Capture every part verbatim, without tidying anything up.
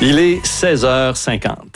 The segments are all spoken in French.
Il est seize heures cinquante.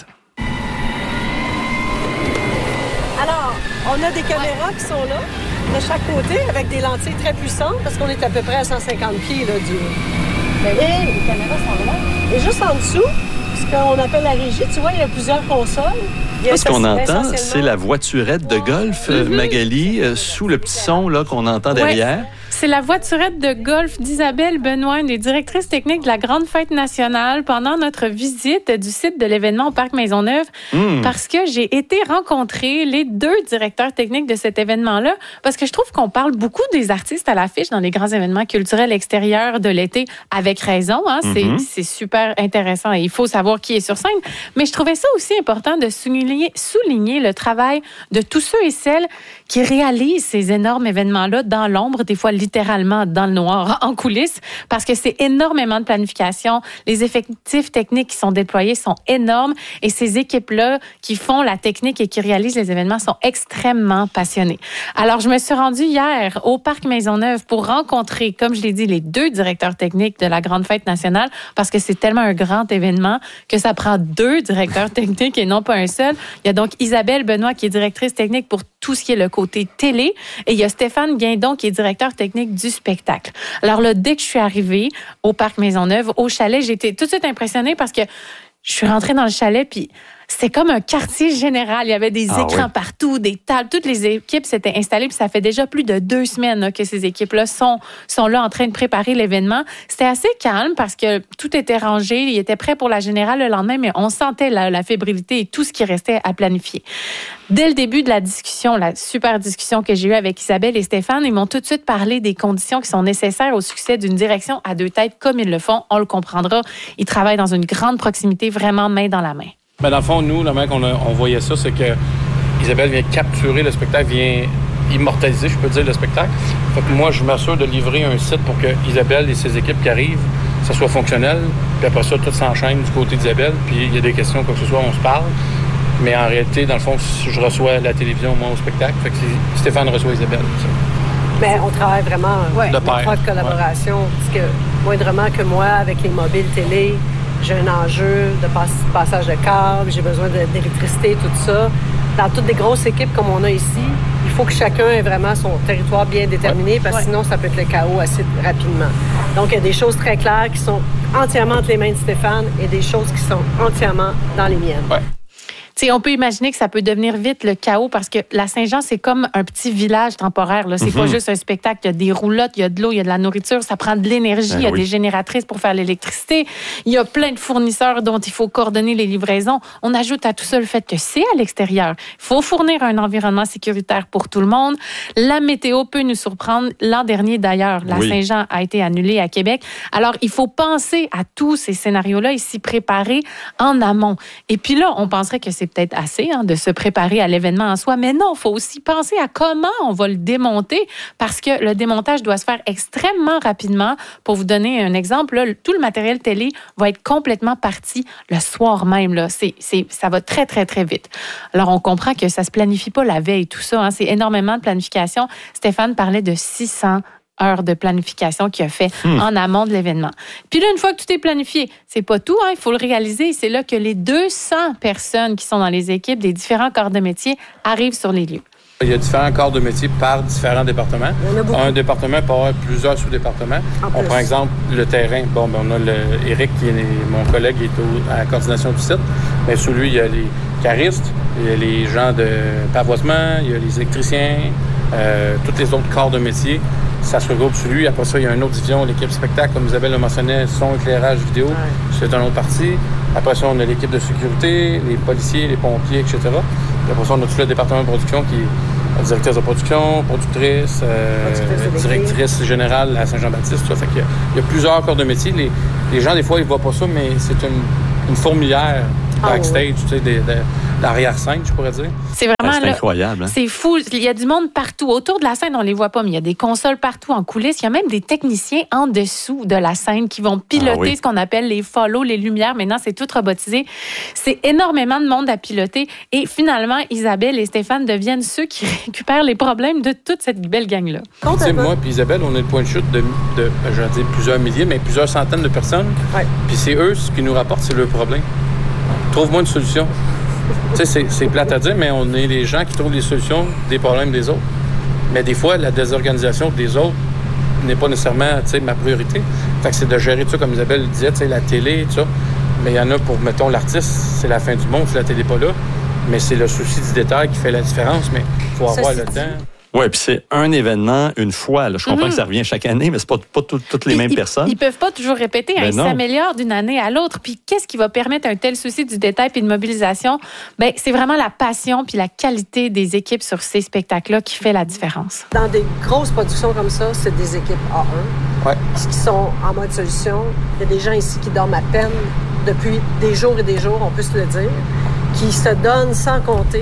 Alors, on a des caméras qui sont là, de chaque côté, avec des lentilles très puissantes, parce qu'on est à peu près à cent cinquante pieds là, du... Ben oui, les caméras sont là. Et juste en dessous, ce qu'on appelle la régie, tu vois, il y a plusieurs consoles. Ce qu'on entend, c'est la voiturette de golf, mm-hmm. Magali, euh, sous le petit son là, qu'on entend derrière. Ouais. C'est la voiturette de golf d'Isabelle Benoît, une des directrices techniques de la Grande Fête nationale, pendant notre visite du site de l'événement au Parc Maisonneuve, mmh. parce que j'ai été rencontrer les deux directeurs techniques de cet événement-là, parce que je trouve qu'on parle beaucoup des artistes à l'affiche dans les grands événements culturels extérieurs de l'été, avec raison. Hein, mmh. c'est, c'est super intéressant et il faut savoir qui est sur scène. Mais je trouvais ça aussi important de souligner, souligner le travail de tous ceux et celles qui réalisent ces énormes événements-là dans l'ombre, des fois littéralement dans le noir, en coulisses, parce que c'est énormément de planification. Les effectifs techniques qui sont déployés sont énormes et ces équipes-là qui font la technique et qui réalisent les événements sont extrêmement passionnées. Alors, je me suis rendue hier au Parc Maisonneuve pour rencontrer, comme je l'ai dit, les deux directeurs techniques de la Grande Fête nationale, parce que c'est tellement un grand événement que ça prend deux directeurs techniques et non pas un seul. Il y a donc Isabelle Benoît qui est directrice technique pour tout ce qui est le côté télé et il y a Stéphane Guindon qui est directeur technique du spectacle. Alors là, dès que je suis arrivée au Parc Maisonneuve, au chalet, j'ai été tout de suite impressionnée parce que je suis rentrée dans le chalet puis c'était comme un quartier général. Il y avait des ah, écrans oui. partout, des tables. Toutes les équipes s'étaient installées. Puis ça fait déjà plus de deux semaines là, que ces équipes-là sont, sont là en train de préparer l'événement. C'était assez calme parce que tout était rangé. Ils étaient prêts pour la générale le lendemain, mais on sentait la, la fébrilité et tout ce qui restait à planifier. Dès le début de la discussion, la super discussion que j'ai eue avec Isabelle et Stéphane, ils m'ont tout de suite parlé des conditions qui sont nécessaires au succès d'une direction à deux têtes comme ils le font. On le comprendra. Ils travaillent dans une grande proximité, vraiment main dans la main. Ben dans le fond, nous, la manière qu'on a, on voyait ça, c'est que Isabelle vient capturer le spectacle, vient immortaliser, je peux dire, le spectacle. Fait que moi, je m'assure de livrer un site pour que Isabelle et ses équipes qui arrivent, ça soit fonctionnel. Puis après ça, tout s'enchaîne du côté d'Isabelle. Puis il y a des questions, quoi que ce soit, on se parle. Mais en réalité, dans le fond, je reçois la télévision, moi, au spectacle. Fait que Stéphane reçoit Isabelle. Bien, on travaille vraiment ouais. de pair. De collaboration. Ouais. Parce que, moindrement que moi, avec les mobiles télé, j'ai un enjeu de pass- passage de câbles, j'ai besoin de, d'électricité, tout ça. Dans toutes les grosses équipes comme on a ici, il faut que chacun ait vraiment son territoire bien déterminé, ouais. parce que ouais. sinon, ça peut être le chaos assez rapidement. Donc, il y a des choses très claires qui sont entièrement entre les mains de Stéphane et des choses qui sont entièrement dans les miennes. Ouais. T'sais, on peut imaginer que ça peut devenir vite le chaos parce que la Saint-Jean, c'est comme un petit village temporaire. Là. C'est mm-hmm. pas juste un spectacle. Il y a des roulottes, il y a de l'eau, il y a de la nourriture. Ça prend de l'énergie. Ben il y a oui. des génératrices pour faire l'électricité. Il y a plein de fournisseurs dont il faut coordonner les livraisons. On ajoute à tout ça le fait que c'est à l'extérieur. Il faut fournir un environnement sécuritaire pour tout le monde. La météo peut nous surprendre. L'an dernier, d'ailleurs, la oui. Saint-Jean a été annulée à Québec. Alors, il faut penser à tous ces scénarios-là et s'y préparer en amont. Et puis là, on penserait que c'est peut-être assez hein, de se préparer à l'événement en soi, mais non, il faut aussi penser à comment on va le démonter parce que le démontage doit se faire extrêmement rapidement. Pour vous donner un exemple, là, tout le matériel télé va être complètement parti le soir même. Là. C'est, c'est, ça va très, très, très vite. Alors, on comprend que ça ne se planifie pas la veille, tout ça. Hein, c'est énormément de planification. Stéphane parlait de six cents heures de planification qu'il a fait mmh. en amont de l'événement. Puis là, une fois que tout est planifié, c'est pas tout, hein, il faut le réaliser. C'est là que les deux cents personnes qui sont dans les équipes des différents corps de métier arrivent sur les lieux. Il y a différents corps de métier par différents départements. Un département peut avoir plusieurs sous-départements. On prend exemple le terrain. Bon, ben on a le Éric, qui est mon collègue, qui est au, à la coordination du site. Mais sous lui, il y a les caristes, il y a les gens de pavoisement, il y a les électriciens, euh, tous les autres corps de métier. Ça se regroupe sur lui. Après ça, il y a une autre division, l'équipe spectacle, comme Isabelle le mentionnait, son, éclairage, vidéo. Ouais. C'est une autre partie. Après ça, on a l'équipe de sécurité, les policiers, les pompiers, et cetera. Puis après ça, on a tout le département de production qui est directrice de production, productrice, euh, directrice générale à Saint-Jean-Baptiste. Tout ça. Fait qu'il y a, il y a plusieurs corps de métier. Les, les gens, des fois, ils ne voient pas ça, mais c'est une, une fourmilière backstage, oh, oui. tu sais, des, des, l'arrière-scène, je pourrais dire. C'est vraiment c'est là, incroyable. Hein? C'est fou. Il y a du monde partout. Autour de la scène, on les voit pas, mais il y a des consoles partout en coulisses. Il y a même des techniciens en dessous de la scène qui vont piloter ah oui. ce qu'on appelle les follow, les lumières. Maintenant, c'est tout robotisé. C'est énormément de monde à piloter. Et finalement, Isabelle et Stéphane deviennent ceux qui récupèrent les problèmes de toute cette belle gang-là. Tu sais, moi puis Isabelle, on est le point de chute de, de je vais dire plusieurs milliers, mais plusieurs centaines de personnes. Ouais. Puis c'est eux, ce qu'ils nous rapportent, c'est le problème. Trouve-moi une solution. Tu sais, c'est, c'est plate à dire, mais on est les gens qui trouvent les solutions des problèmes des autres. Mais des fois, la désorganisation des autres n'est pas nécessairement, tu sais, ma priorité. Fait que c'est de gérer tout ça, comme Isabelle le disait, tu sais, la télé, tout ça. Mais il y en a pour, mettons, l'artiste, c'est la fin du monde si la télé n'est pas là. Mais c'est le souci du détail qui fait la différence, mais il faut avoir ça, le temps. Oui, puis c'est un événement une fois. Là. Je comprends mm-hmm. que ça revient chaque année, mais c'est pas, pas tout, toutes les ils, mêmes ils, personnes. Ils ne peuvent pas toujours répéter. Hein, ils s'améliorent d'une année à l'autre. Puis qu'est-ce qui va permettre un tel souci du détail puis de mobilisation? Bien, c'est vraiment la passion puis la qualité des équipes sur ces spectacles-là qui fait la différence. Dans des grosses productions comme ça, c'est des équipes A un ouais. qui sont en mode solution. Il y a des gens ici qui dorment à peine depuis des jours et des jours, on peut se le dire, qui se donnent sans compter.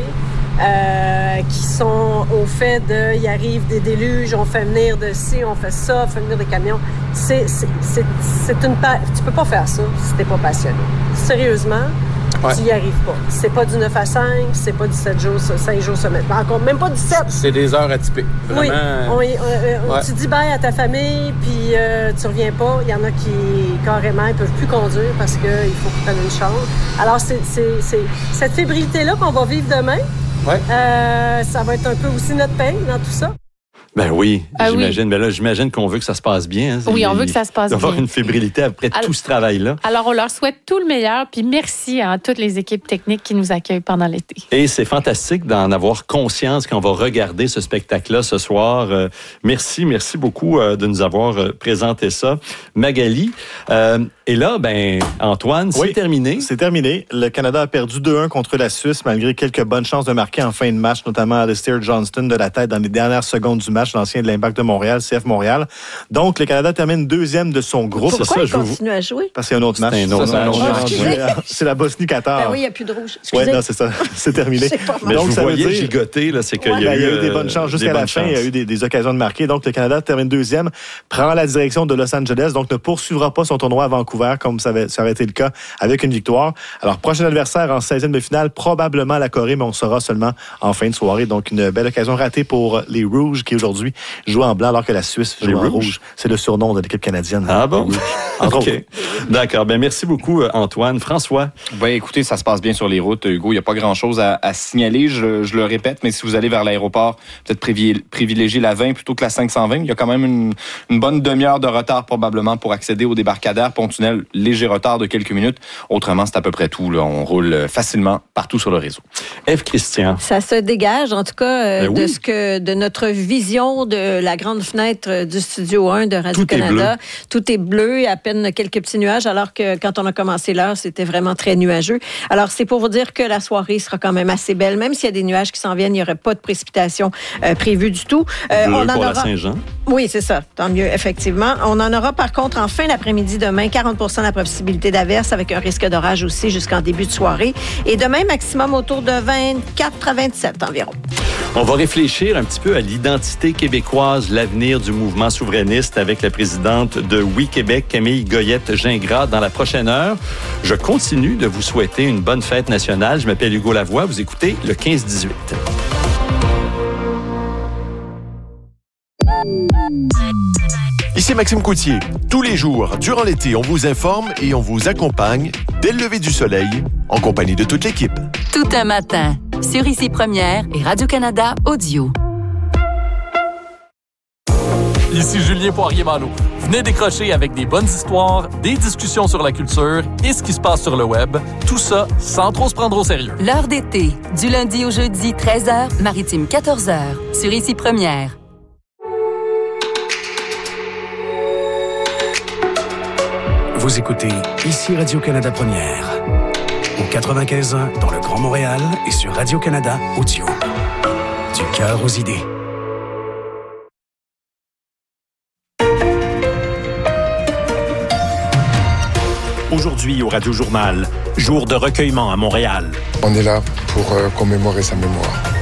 Euh, qui sont au fait de, il arrive des déluges, on fait venir de ci, on fait ça, on fait venir des camions. C'est, c'est, c'est, c'est une pa- tu peux pas faire ça si t'es pas passionné. Sérieusement, ouais. tu y arrives pas. C'est pas du neuf à cinq, c'est pas du sept jours, cinq jours semaine. Encore même pas du sept. C'est des heures atypiques. Vraiment. Oui, on, on, on, ouais. tu dis bye à ta famille, puis euh, tu reviens pas. Il y en a qui, carrément, ils peuvent plus conduire parce qu'il faut qu'ils prennent une chambre. Alors, c'est, c'est, c'est cette fébrilité-là qu'on va vivre demain. Ouais. Euh, ça va être un peu aussi notre pain dans tout ça. Ben oui, ah j'imagine. Oui. Ben là, j'imagine qu'on veut que ça se passe bien. Hein. Oui, on veut que ça se passe bien. D'avoir une fébrilité après alors, tout ce travail-là. Alors, on leur souhaite tout le meilleur, puis merci à toutes les équipes techniques qui nous accueillent pendant l'été. Et c'est fantastique d'en avoir conscience quand on va regarder ce spectacle-là ce soir. Euh, merci, merci beaucoup euh, de nous avoir euh, présenté ça. Magali, euh, et là, ben Antoine, c'est oui, terminé. C'est terminé. Le Canada a perdu deux un contre la Suisse, malgré quelques bonnes chances de marquer en fin de match, notamment Alistair Johnston de la tête dans les dernières secondes du match, l'ancien de l'Impact de Montréal, C F Montréal. Donc, le Canada termine deuxième de son groupe. Pourquoi c'est ça, il je continue vous... à jouer? Parce qu'il y a un autre c'est match. Un autre ça, match. Oh, c'est la Bosnie-Qatar. Ben oui, il n'y a plus de rouge. Oui, non, c'est ça. C'est terminé. Mais donc, je vous ça voyais veut dire... gigoter, là, c'est qu'il ouais, y a ben, eu... Il y a eu des bonnes chances. Jusqu'à la fin, il y a eu des, des occasions de marquer. Donc, le Canada termine deuxième, prend la direction de Los Angeles, donc ne poursuivra pas son tournoi à Vancouver, comme ça, avait, ça aurait été le cas avec une victoire. Alors, prochain adversaire en seizième de finale, probablement la Corée, mais on saura seulement en fin de soirée. Donc, une belle occasion ratée pour les Rouges qui, aujourd'hui, jouent en blanc alors que la Suisse joue les en rouge. rouge. C'est le surnom de l'équipe canadienne. Ah bon? Entre OK. Autres. D'accord. Ben, merci beaucoup, Antoine. François? Ben, écoutez, ça se passe bien sur les routes, Hugo. Il n'y a pas grand-chose à, à signaler. Je, je le répète, mais si vous allez vers l'aéroport, peut-être privilégier la vingt plutôt que la cinq cent vingt. Il y a quand même une, une bonne demi-heure de retard probablement pour accéder au débarcadère. Pont-tunnel, léger retard de quelques minutes. Autrement, c'est à peu près tout. Là. On roule facilement partout sur le réseau. Ève Christian. Ça se dégage, en tout cas, euh, ben de oui. ce que de notre vision de la grande fenêtre du Studio un de Radio-Canada. Tout est bleu, à peine quelques petits nuages, alors que quand on a commencé l'heure, c'était vraiment très nuageux. Alors, c'est pour vous dire que la soirée sera quand même assez belle. Même s'il y a des nuages qui s'en viennent, il n'y aurait pas de précipitations euh, prévues du tout. Euh, bleu on en pour aura... la Saint-Jean. Oui, c'est ça. Tant mieux, effectivement. On en aura par contre en fin d'après-midi demain, quarante pour cent de la possibilité d'averse avec un risque d'orage aussi jusqu'en début de soirée. Et demain, maximum autour de vingt-quatre à vingt-sept environ. On va réfléchir un petit peu à l'identité québécoise, l'avenir du mouvement souverainiste avec la présidente de Oui Québec, Camille Goyette-Gingras, dans la prochaine heure. Je continue de vous souhaiter une bonne fête nationale. Je m'appelle Hugo Lavoie. Vous écoutez le quinze dix-huit. Ici Maxime Coutier. Tous les jours, durant l'été, on vous informe et on vous accompagne dès le lever du soleil, en compagnie de toute l'équipe. Tout un matin, sur Ici Première et Radio-Canada Audio. Ici Julien Poirier-Malo. Venez décrocher avec des bonnes histoires, des discussions sur la culture et ce qui se passe sur le web. Tout ça sans trop se prendre au sérieux. L'heure d'été, du lundi au jeudi, treize heures, maritime quatorze heures, sur Ici Première. Vous écoutez Ici Radio-Canada Première. Au quatre-vingt-quinze ans dans le Grand Montréal et sur Radio-Canada Audio. Du cœur aux idées. Aujourd'hui au Radio Journal, jour de recueillement à Montréal. On est là pour euh, commémorer sa mémoire.